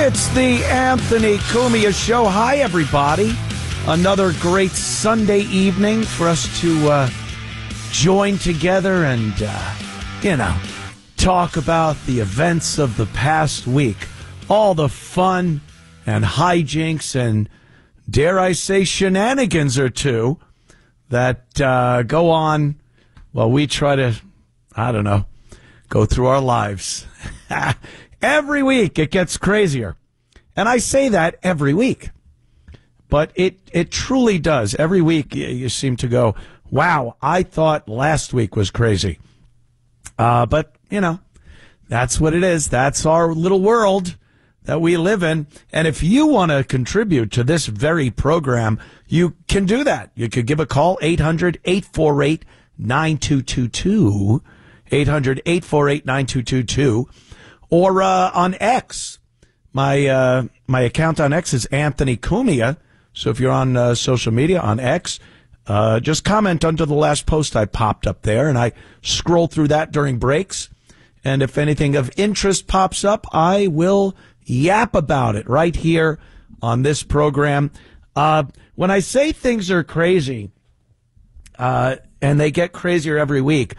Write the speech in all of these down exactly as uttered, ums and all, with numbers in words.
It's the Anthony Cumia Show. Hi, everybody. Another great Sunday evening for us to uh, join together and, uh, you know, talk about the events of the past week. All the fun and hijinks and, dare I say, shenanigans or two that uh, go on while we try to, I don't know, go through our lives. Every week it gets crazier. And I say that every week. But it, it truly does. Every week you seem to go, wow, I thought last week was crazy. Uh, but, you know, that's what it is. That's our little world that we live in. And if you want to contribute to this very program, you can do that. You could give a call, eight hundred, eight four eight, nine two two two, eight hundred, eight four eight, nine two two two, or uh, on X. My uh, my account on X is Anthony Cumia. So if you're on uh, social media, on X, uh, just comment under the last post I popped up there, and I scroll through that during breaks. And if anything of interest pops up, I will yap about it right here on this program. Uh, when I say things are crazy, uh, and they get crazier every week,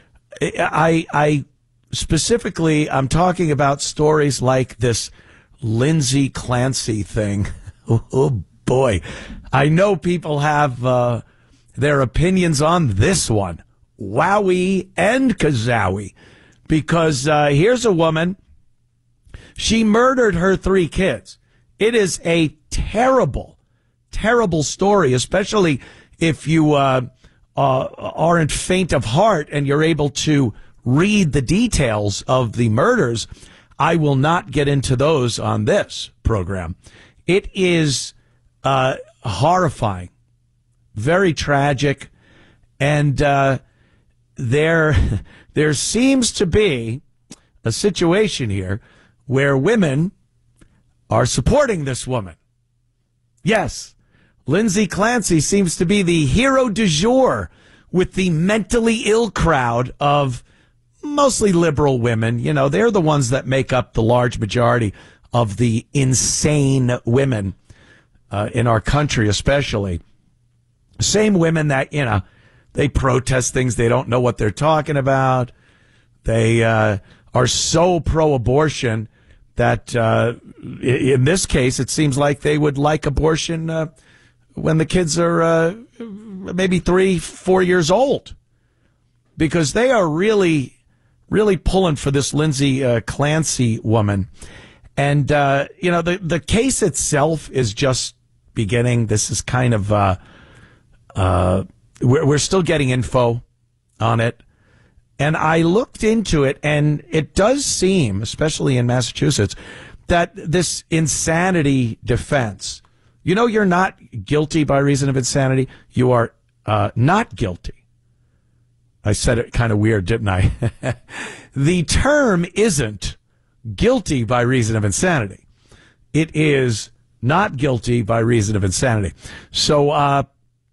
I, I specifically, I'm talking about stories like this Lindsay Clancy thing. Oh, oh boy. I know people have uh, their opinions on this one. Wowie and kazowie. Because uh, here's a woman. She murdered her three kids. It is a terrible, terrible story, especially if you uh, uh, aren't faint of heart and you're able to read the details of the murders. I will not get into those on this program. It is uh, horrifying, very tragic, and uh, there, there seems to be a situation here where women are supporting this woman. Yes, Lindsay Clancy seems to be the hero du jour with the mentally ill crowd of mostly liberal women. You know, they're the ones that make up the large majority of the insane women uh, in our country, especially. Same women that, you know, they protest things. They don't know what they're talking about. They uh, are so pro-abortion that uh, in this case, it seems like they would like abortion uh, when the kids are uh, maybe three, four years old, because they are really, really pulling for this Lindsay uh, Clancy woman. And, uh, you know, the, the case itself is just beginning. This is kind of, uh, uh, we're, we're still getting info on it. And I looked into it, and it does seem, especially in Massachusetts, that this insanity defense, you know, you're not guilty by reason of insanity. You are uh, not guilty. I said it kind of weird, didn't I? The term isn't guilty by reason of insanity. It is not guilty by reason of insanity. So uh,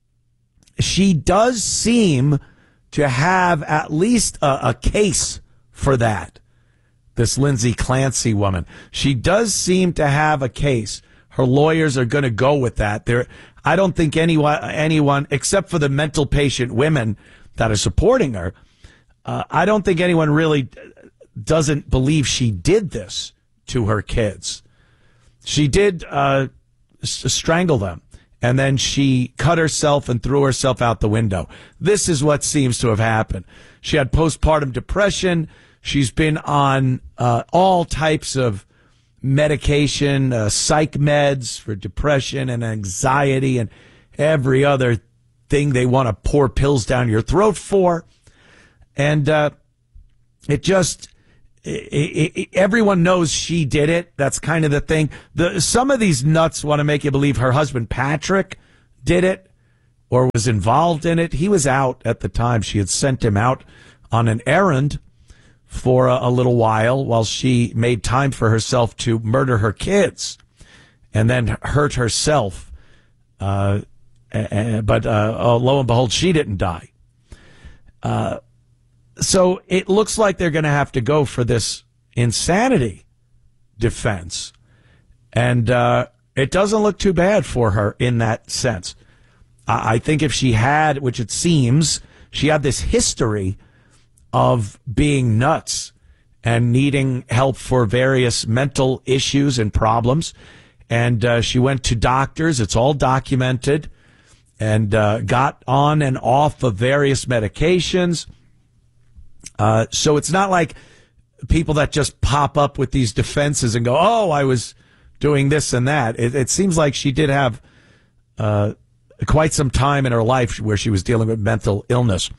she does seem to have at least a, a case for that, this Lindsay Clancy woman. She does seem to have a case. Her lawyers are going to go with that. There, I don't think anyone, anyone except for the mental patient women that are supporting her, uh, I don't think anyone really doesn't believe she did this to her kids. She did uh, s- strangle them, and then she cut herself and threw herself out the window. This is what seems to have happened. She had postpartum depression. She's been on uh, all types of medication, uh, psych meds for depression and anxiety and every other thing they want to pour pills down your throat for. And uh, it just, it, it, it, everyone knows she did it. That's kind of the thing. The, some of these nuts want to make you believe her husband, Patrick, did it or was involved in it. He was out at the time. She had sent him out on an errand for a, a little while while she made time for herself to murder her kids and then hurt herself. Uh, Uh, but uh, oh, lo and behold, she didn't die. Uh, so it looks like they're going to have to go for this insanity defense. And uh, it doesn't look too bad for her in that sense. I, I think if she had, which it seems, she had this history of being nuts and needing help for various mental issues and problems. And uh, she went to doctors. It's all documented. And uh, got on and off of various medications. Uh, so it's not like people that just pop up with these defenses and go, oh, I was doing this and that. It, it seems like she did have uh, quite some time in her life where she was dealing with mental illness.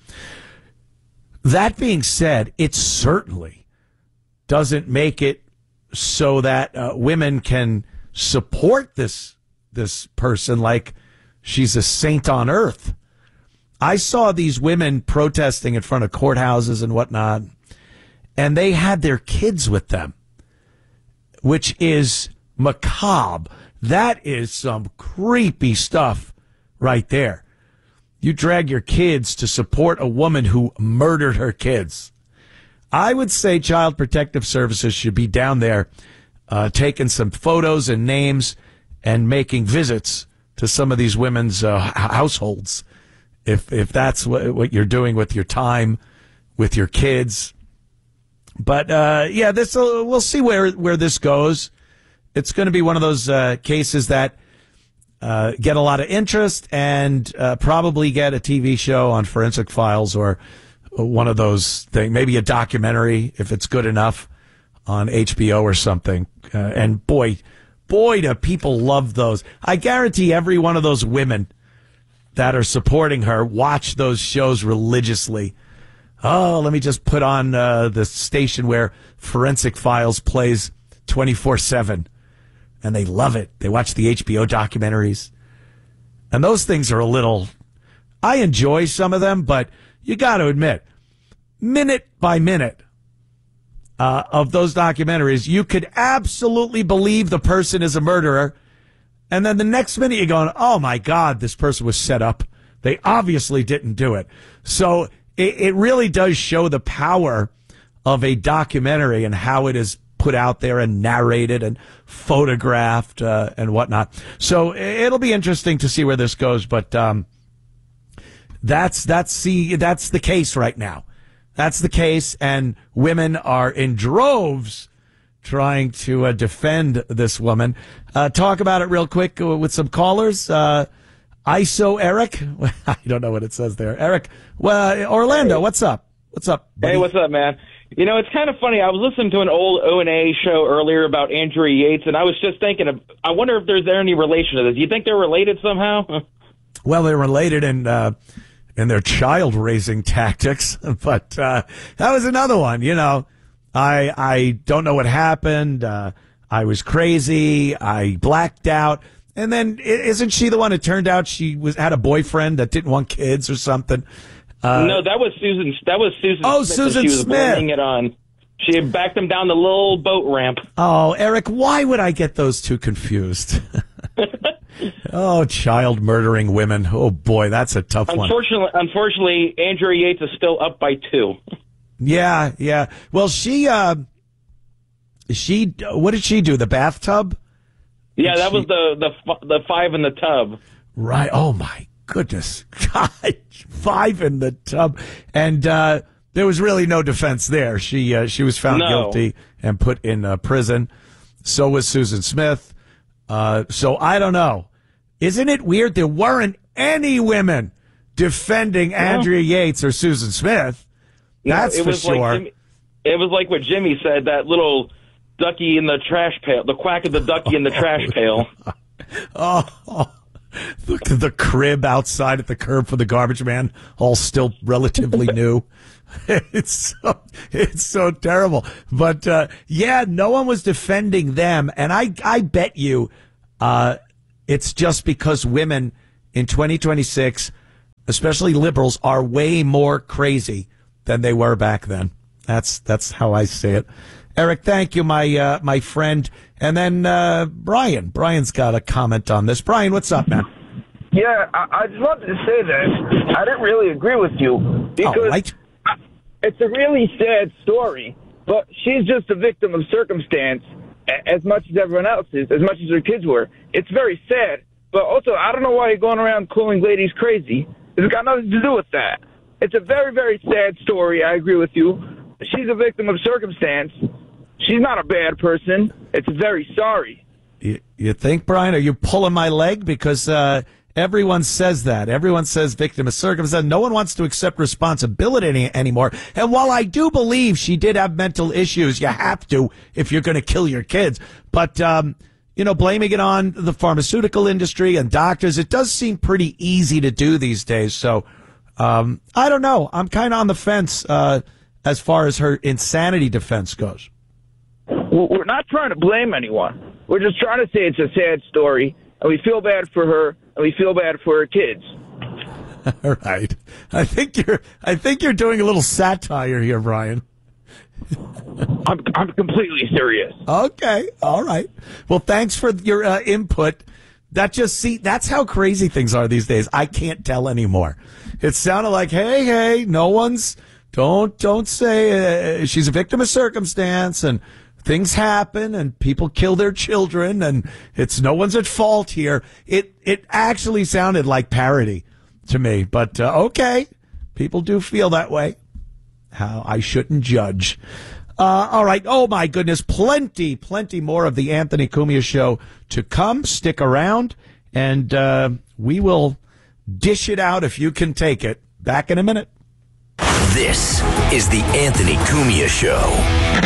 That being said, it certainly doesn't make it so that uh, women can support this this person like she's a saint on earth. I saw these women protesting in front of courthouses and whatnot, and they had their kids with them, which is macabre. That is some creepy stuff right there. You drag your kids to support a woman who murdered her kids. I would say Child Protective Services should be down there uh, taking some photos and names and making visits to some of these women's uh, households. If if that's what, what you're doing with your time, with your kids. But, uh, yeah, this we'll see where, where this goes. It's going to be one of those uh, cases that uh, get a lot of interest and uh, probably get a T V show on Forensic Files or one of those things, maybe a documentary if it's good enough on H B O or something. Uh, and boy, boy, do people love those. I guarantee every one of those women that are supporting her watch those shows religiously. Oh, let me just put on uh, the station where Forensic Files plays twenty-four seven. And they love it. They watch the H B O documentaries. And those things are a little... I enjoy some of them, but you got to admit, minute by minute uh, of those documentaries, you could absolutely believe the person is a murderer. And then the next minute you're going, oh, my God, this person was set up. They obviously didn't do it. So it, it really does show the power of a documentary and how it is put out there and narrated and photographed uh, and whatnot. So it'll be interesting to see where this goes. But um, that's that's the that's the case right now. That's the case, and women are in droves trying to uh, defend this woman. Uh, talk about it real quick with some callers. Uh, I S O Eric. I don't know what it says there. Eric, well, Orlando, hey. what's up? What's up, buddy? Hey, what's up, man? You know, it's kind of funny. I was listening to an old O and A show earlier about Andrea Yates, and I was just thinking, of, I wonder if there's any relation to this. Do you think they're related somehow? Well, they're related in, uh, in their child-raising tactics, but uh, that was another one, you know. I I don't know what happened. Uh, I was crazy. I blacked out. And then isn't she the one it turned out she was had a boyfriend that didn't want kids or something? Uh, no, that was Susan. That was Susan. Oh, Smith Susan she was Smith. blaming it on. She had backed him down the little boat ramp. Oh, Eric, why would I get those two confused? Oh, child murdering women. Oh boy, that's a tough unfortunately, one. Unfortunately, Andrea Yates is still up by two. Yeah, yeah. Well, she, uh, she, what did she do? The bathtub? Yeah, did that she... was the, the the five in the tub. Right. Oh my goodness, God, five in the tub, and uh, there was really no defense there. She uh, she was found no. guilty and put in uh, prison. So was Susan Smith. Uh, so I don't know. Isn't it weird? There weren't any women defending yeah. Andrea Yates or Susan Smith. That's no, it for was sure. Like Jimmy, it was like what Jimmy said, that little ducky in the trash pail, the quack of the ducky in the trash pail. Oh, oh, look at the crib outside at the curb for the garbage man, all still relatively new. It's so, it's so terrible. But, uh, yeah, no one was defending them. And I, I bet you, uh, it's just because women in twenty twenty-six, especially liberals, are way more crazy than they were back then. That's that's how I see it. Eric, thank you, my uh, my friend. And then uh, Brian. Brian's got a comment on this. Brian, what's up, man? Yeah, I, I just wanted to say that I didn't really agree with you because oh, right. I, it's a really sad story, but she's just a victim of circumstance. a- as much as everyone else is, as much as her kids were. It's very sad, but also I don't know why you're going around calling ladies crazy. It's got nothing to do with that. It's a very, very sad story. I agree with you. She's a victim of circumstance. She's not a bad person. It's very sorry. You, you think, Brian? Are you pulling my leg? Because uh, everyone says that. Everyone says victim of circumstance. No one wants to accept responsibility any, anymore. And while I do believe she did have mental issues, you have to if you're going to kill your kids. But, um, you know, blaming it on the pharmaceutical industry and doctors, it does seem pretty easy to do these days. So um, I don't know. I'm kind of on the fence uh, as far as her insanity defense goes. We're not trying to blame anyone. We're just trying to say it's a sad story, and we feel bad for her, and we feel bad for her kids. All right. I think you're I think you're doing a little satire here, Brian. I'm I'm completely serious. Okay. All right. Well, thanks for your uh, input. That just see that's how crazy things are these days. I can't tell anymore. It sounded like, hey, hey, no one's don't don't say uh, she's a victim of circumstance and things happen and people kill their children and it's no one's at fault here. It it actually sounded like parody to me, but uh, okay, people do feel that way. How I shouldn't judge. Uh, all right. Oh my goodness, plenty, plenty more of the Anthony Cumia Show to come. Stick around, and uh, we will dish it out if you can take it. Back in a minute. This is the Anthony Cumia Show.